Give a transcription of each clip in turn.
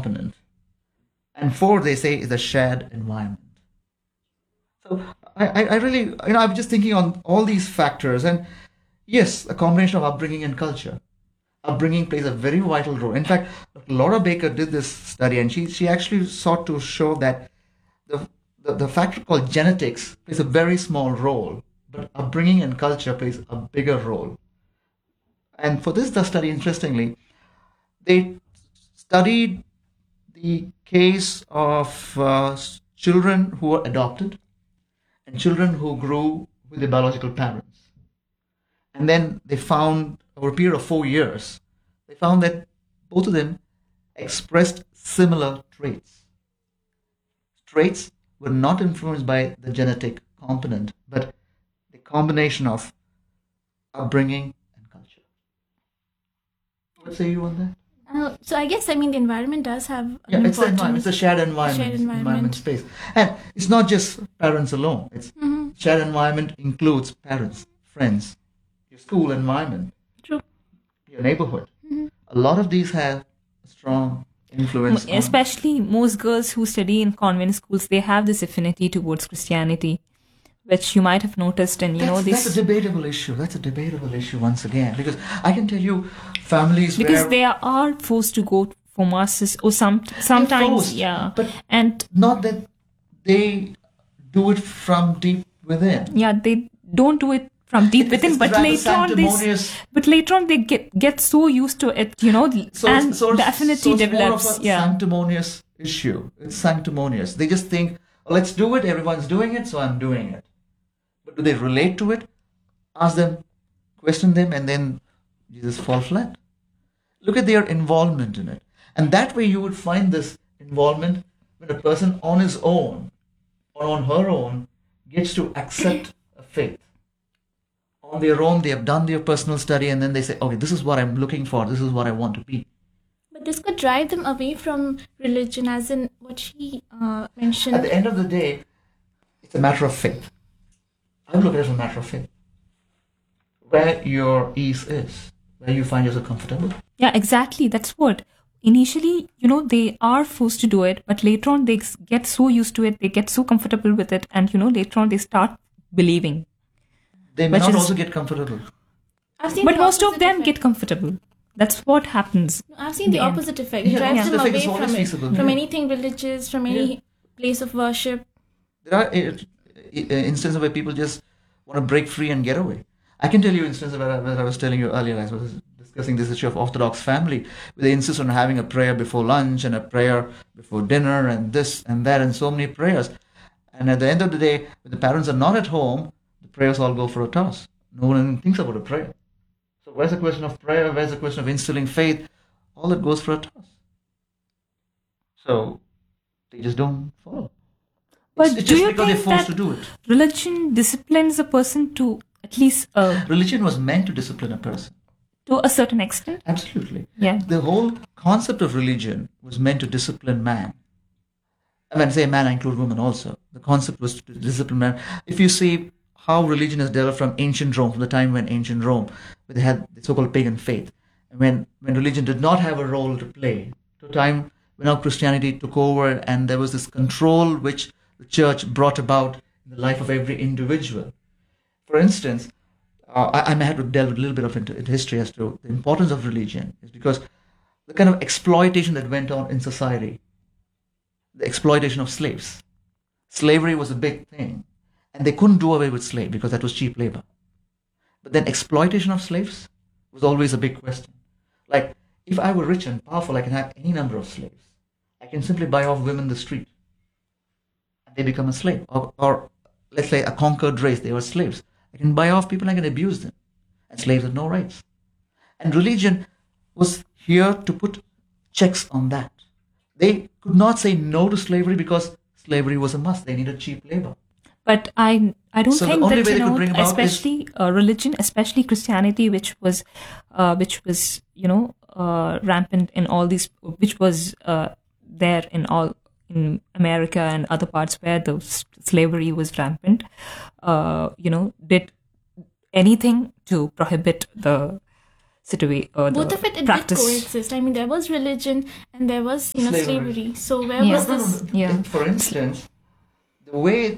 component. And 4, they say, is a shared environment. So I really, I'm just thinking on all these factors. And yes, a combination of upbringing and culture. Upbringing plays a very vital role. In fact, Laura Baker did this study, and she actually sought to show that the factor called genetics plays a very small role, but upbringing and culture plays a bigger role. And for this, the study, interestingly, they studied the case of children who were adopted and children who grew with their biological parents. And then they found, over a period of 4 years, they found that both of them expressed similar traits. Traits were not influenced by the genetic component, but the combination of upbringing and culture. What say you on that? So I guess, the environment does have it's the environment. It's a shared environment space. And it's not just parents alone. It's shared environment includes parents, friends, your school environment, True. your neighborhood. A lot of these have a strong influence. Especially most girls who study in convent schools, they have this affinity towards Christianity, which you might have noticed. And that's a debatable issue. That's a debatable issue once again, because I can tell you families because they are forced to go for masses or sometimes, but and not that they do it from deep within. Yeah, they don't do it from deep within, but later on they get so used to it, and the affinity develops. It's more of a sanctimonious issue. It's sanctimonious. They just think, let's do it. Everyone's doing it, so I'm doing it. But do they relate to it? Ask them, question them, and then you just fall flat. Look at their involvement in it. And that way you would find this involvement when a person on his own or on her own gets to accept a faith. On their own, they have done their personal study, and then they say, okay, this is what I'm looking for. This is what I want to be. But this could drive them away from religion, as in what she mentioned. At the end of the day, it's a matter of faith. I look at it as a matter of faith. Where your ease is, where you find yourself comfortable. Yeah, exactly. That's what. Initially, they are forced to do it, but later on they get so used to it, they get so comfortable with it, and later on they start believing. They may not also get comfortable. But most of them get comfortable. That's what happens. I've seen the opposite effect. It drives them away from it, from anything religious, from any place of worship. There are instances where people just want to break free and get away. I can tell you instances where I was telling you earlier, I was discussing this issue of Orthodox family, where they insist on having a prayer before lunch and a prayer before dinner and this and that and so many prayers. And at the end of the day, when the parents are not at home, the prayers all go for a toss. No one even thinks about a prayer. So where's the question of prayer? Where's the question of instilling faith? All that goes for a toss. So they just don't follow. But it's do just you because think they're forced that to do it. Religion disciplines a person to at least Religion was meant to discipline a person. To a certain extent? Absolutely. Yeah. The whole concept of religion was meant to discipline man. And when I say man, I include women also. The concept was to discipline man. If you see how religion has developed from ancient Rome, from the time when ancient Rome, where they had the so-called pagan faith, and when religion did not have a role to play, to a time when now Christianity took over and there was this control which the church brought about in the life of every individual. For instance, I may have to delve a little bit into history as to the importance of religion, is because the kind of exploitation that went on in society, the exploitation of slaves. Slavery was a big thing, and they couldn't do away with slavery because that was cheap labor. But then exploitation of slaves was always a big question. Like, if I were rich and powerful, I can have any number of slaves. I can simply buy off women in the street, and they become a slave. Or let's say a conquered race, they were slaves. I can buy off people, I can abuse them. And slaves have no rights. And religion was here to put checks on that. They could not say no to slavery because slavery was a must. They needed cheap labor. But I don't So the think only that way they could bring about especially religion, especially Christianity, which was rampant in all these, which was there in America and other parts where the slavery was rampant, did anything to prohibit the Both of it practice. did coexist. I mean, there was religion and there was slavery. So where Yeah. was this? Yeah. For instance, the way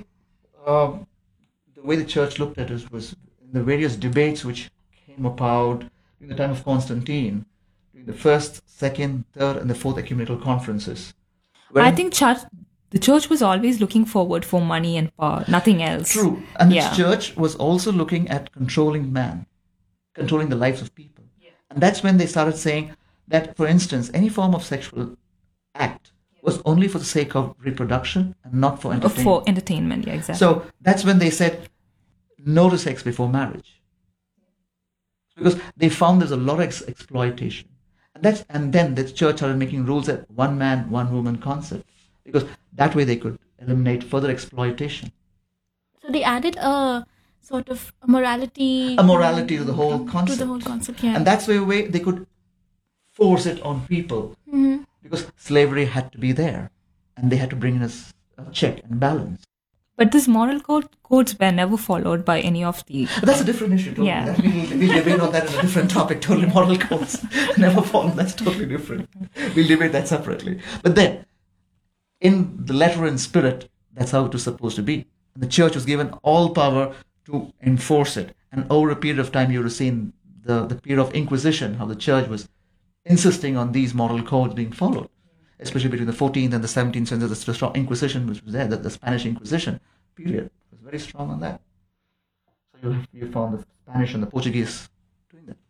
the church looked at it was in the various debates which came about during the time of Constantine, during the first, second, third, and the fourth ecumenical conferences. I think the church was always looking forward for money and power, nothing else. True. And Yeah. the church was also looking at controlling man, controlling the lives of people. And that's when they started saying that, for instance, any form of sexual act was only for the sake of reproduction and not for entertainment. For entertainment, yeah, exactly. So that's when they said no to sex before marriage. Because they found there's a lot of exploitation. And then the church started making rules that one man, one woman concept. Because that way they could eliminate further exploitation. So they added a sort of a morality. A morality to the whole concept. To the whole concept, yeah. And that's the way they could force it on people. Mm-hmm. Because slavery had to be there. And they had to bring in a check and balance. But these moral codes were never followed by any of the... But that's a different issue. Totally. Yeah. We'll debate on that in a different topic. Totally, moral codes never followed. That's totally different. We'll debate that separately. But then, in the letter and spirit, that's how it was supposed to be. And the church was given all power to enforce it. And over a period of time, you would have seen the period of Inquisition, how the church was insisting on these moral codes being followed. Especially between the 14th and the 17th century, the strong Inquisition which was there, the Spanish Inquisition period was very strong on that. So you found the Spanish and the Portuguese doing that.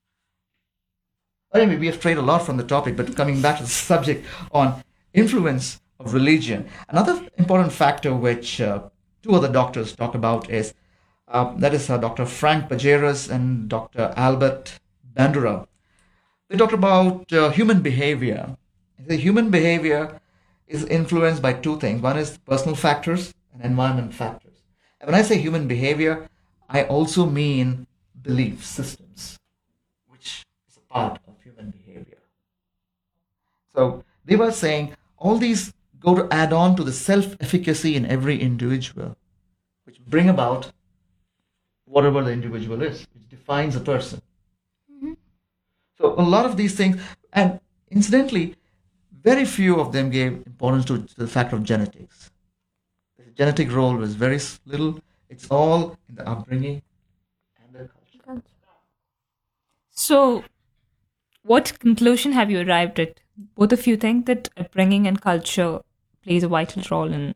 Anyway, we have strayed a lot from the topic, but coming back to the subject on influence of religion, another important factor which two other doctors talk about is that is Dr. Frank Pajeras and Dr. Albert Bandura. They talked about human behavior. The human behavior is influenced by two things. One is personal factors and environment factors. And when I say human behavior, I also mean belief systems, which is a part of human behavior. So they were saying all these go to add on to the self-efficacy in every individual, which bring about whatever the individual is, which defines a person. Mm-hmm. So a lot of these things, and incidentally, very few of them gave importance to the fact of genetics. The genetic role was very little. It's all in the upbringing and the culture. So, what conclusion have you arrived at? Both of you think that upbringing and culture plays a vital role in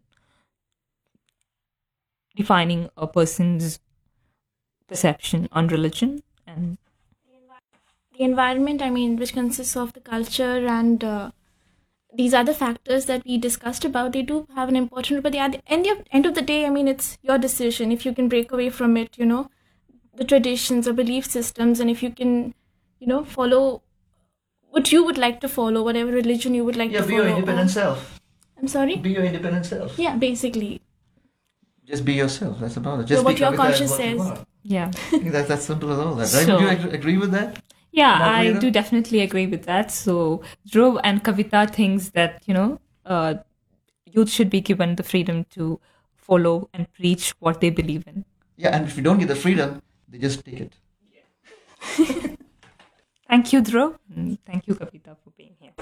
defining a person's perception on religion and the environment, I mean, which consists of the culture and these other factors that we discussed about, they do have an important role. But at the end of the day, I mean, it's your decision. If you can break away from it, the traditions or belief systems, and if you can, follow what you would like to follow, whatever religion you would like to follow. Yeah, be your independent self. I'm sorry? Be your independent self. Yeah, basically. Just be yourself. That's about it. Just So what be your committed conscience as what you says. are. yeah. I think that's simple as all that, right? So- Would you agree with that? Yeah, Not I really? do definitely agree with that. So, Dhruv and Kavita thinks that, youth should be given the freedom to follow and preach what they believe in. Yeah, and if you don't get the freedom, they just take it. Thank you, Dhruv. And thank you, Kavita, for being here.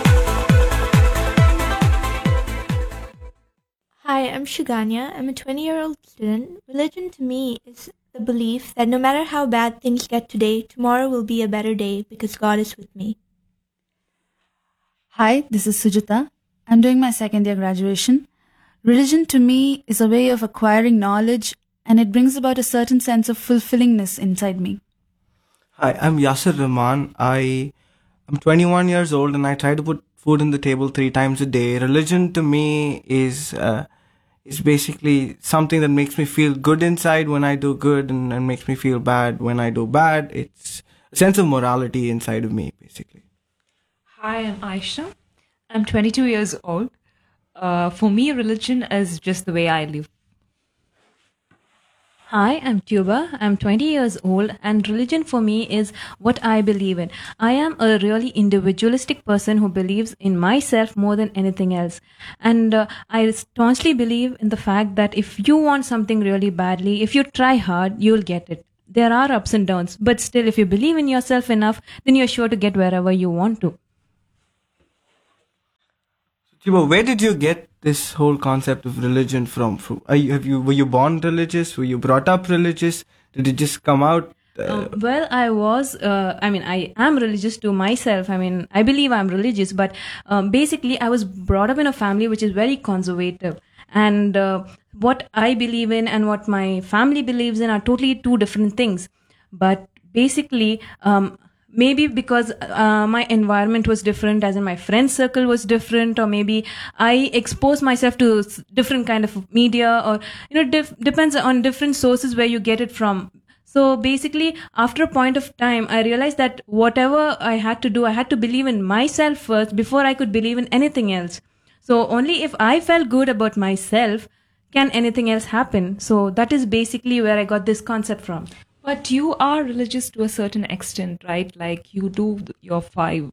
Hi, I'm Shuganya. I'm a 20-year-old student. Religion to me is the belief that no matter how bad things get today, tomorrow will be a better day because God is with me. Hi, this is Sujata. I'm doing my second year graduation. Religion to me is a way of acquiring knowledge and it brings about a certain sense of fulfillingness inside me. Hi, I'm Yasser Rahman. I'm 21 years old and I try to put food on the table 3 times a day. Religion to me is basically something that makes me feel good inside when I do good and makes me feel bad when I do bad. It's a sense of morality inside of me, basically. Hi, I'm Aisha. I'm 22 years old. For me, religion is just the way I live. Hi, I'm Tuba. I'm 20 years old and religion for me is what I believe in. I am a really individualistic person who believes in myself more than anything else. And I staunchly believe in the fact that if you want something really badly, if you try hard, you'll get it. there are ups and downs, but still, if you believe in yourself enough, then you're sure to get wherever you want to. Chibo, where did you get this whole concept of religion from? Were you born religious? Were you brought up religious? Did it just come out? Well, I am religious to myself. I mean, I believe I'm religious, but basically, I was brought up in a family which is very conservative. And what I believe in and what my family believes in are totally two different things. But basically, maybe because my environment was different, as in my friend circle was different, or maybe I exposed myself to different kind of media, or depends on different sources where you get it from. So basically, after a point of time, I realized that whatever I had to do, I had to believe in myself first before I could believe in anything else. So only if I felt good about myself can anything else happen. So that is basically where I got this concept from. But you are religious to a certain extent, right? Like you do your 5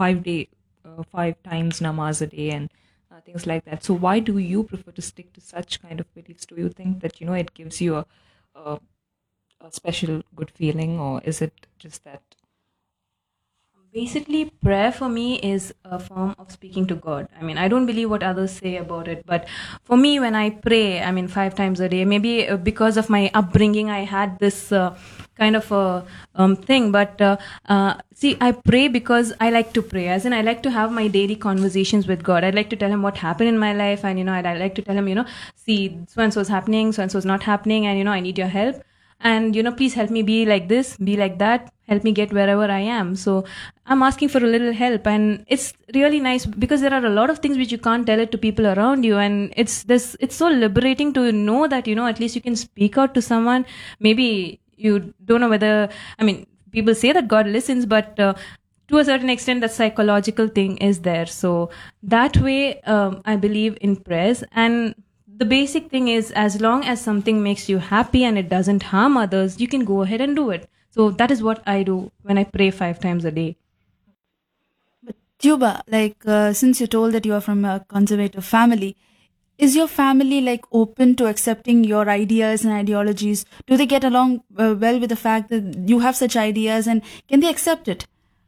times namaz a day and things like that. So why do you prefer to stick to such kind of beliefs? Do you think that it gives you a special good feeling, or is it just that? Basically, prayer for me is a form of speaking to God. I mean, I don't believe what others say about it, but for me, when I pray, 5 times a day, maybe because of my upbringing, I had this kind of a thing. But see, I pray because I like to pray. As in, I like to have my daily conversations with God. I'd like to tell Him what happened in my life, and I'd like to tell Him, see, so and so's happening, so and so's not happening, and I need your help. And please help me be like this, be like that, help me get wherever I am. So I'm asking for a little help, and it's really nice because there are a lot of things which you can't tell it to people around you, and it's so liberating to know that at least you can speak out to someone. Maybe you don't know whether, people say that God listens, but to a certain extent that psychological thing is there. So that way I believe in prayers. And the basic thing is, as long as something makes you happy and it doesn't harm others, you can go ahead and do it. So that is what I do when I pray 5 times a day. But Tuba, since you told that you are from a conservative family, is your family open to accepting your ideas and ideologies? Do they get along well with the fact that you have such ideas, and can they accept it?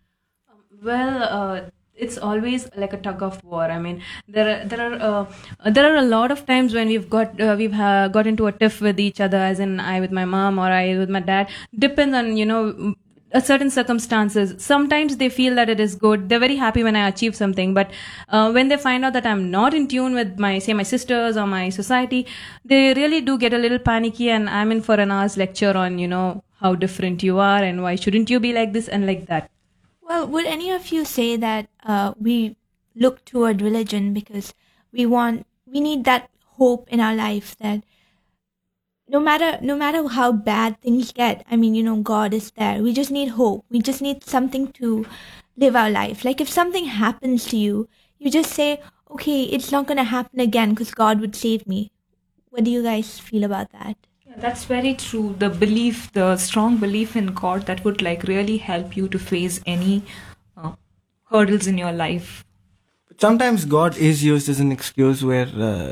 Well, it's always like a tug of war. I mean, there are a lot of times when we've got into a tiff with each other, as in I with my mom or I with my dad. Depends on a certain circumstances. Sometimes they feel that it is good. They're very happy when I achieve something, but when they find out that I'm not in tune with my sisters or my society, they really do get a little panicky, and I'm in for an hour's lecture on how different you are and why shouldn't you be like this and like that. Well, would any of you say that we look toward religion because we need that hope in our life that no matter how bad things get, God is there. We just need hope. We just need something to live our life. Like if something happens to you, you just say, okay, it's not going to happen again because God would save me. What do you guys feel about that? That's very true. The strong belief in God that would really help you to face any hurdles in your life. But sometimes God is used as an excuse where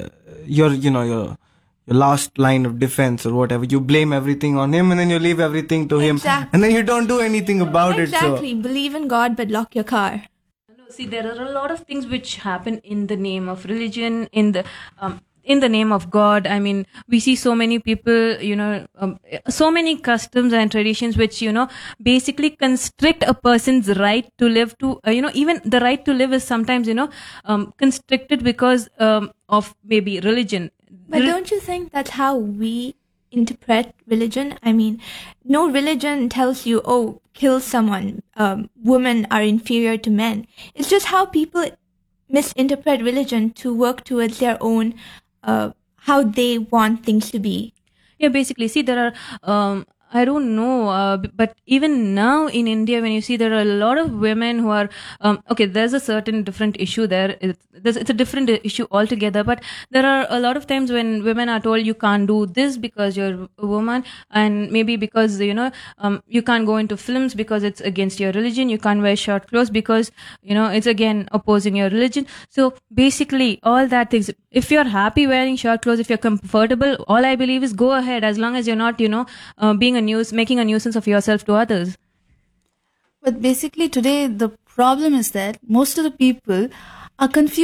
your last line of defense or whatever, you blame everything on Him and then you leave everything to Him, and then you don't do anything about it. Exactly. Believe in God, but lock your car. See, there are a lot of things which happen in the name of religion, in the name of God. I mean, we see so many people, so many customs and traditions which, basically constrict a person's right to live to, even the right to live is sometimes, constricted because of maybe religion. But don't you think that's how we interpret religion? I mean, no religion tells you, oh, kill someone. Women are inferior to men. It's just how people misinterpret religion to work towards their own how they want things to be. Yeah, basically, see, there are, I don't know, but even now in India, when you see there are a lot of women who are, okay, there's a certain different issue there. It's a different issue altogether, but there are a lot of times when women are told you can't do this because you're a woman, and maybe because, you can't go into films because it's against your religion, you can't wear short clothes because, it's again opposing your religion. So basically, all that things, if you're happy wearing short clothes, if you're comfortable, all I believe is go ahead, as long as you're not, making a nuisance of yourself to others. But basically, today the problem is that most of the people are confused